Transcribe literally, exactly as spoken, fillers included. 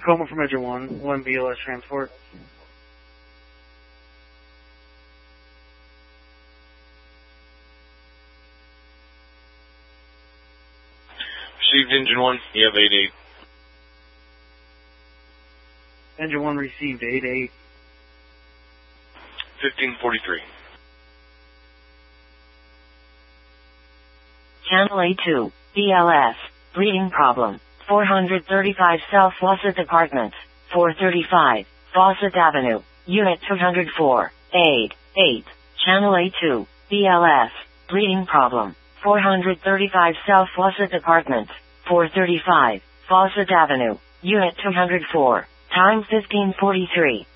Tacoma from Edge one, one B L S transport. Received engine one, you have eight eight. Engine one received eight eight. fifteen forty-three. Channel A two, B L S, breeding problem, four thirty-five South Fawcett Apartments, four thirty-five, Fawcett Avenue, Unit two oh four, eight eight, Channel A two, B L S, breeding problem, four thirty-five South Fawcett Apartments, four thirty-five, Fawcett Avenue, Unit two oh four, time fifteen forty-three.